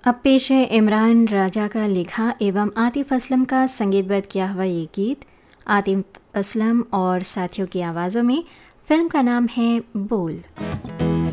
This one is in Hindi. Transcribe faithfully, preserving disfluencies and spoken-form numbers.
अब पेश है इमरान राजा का लिखा एवं आतिफ असलम का संगीतबद्ध किया हुआ ये गीत। आतिफ असलम और साथियों की आवाज़ों में। फिल्म का नाम है बोल।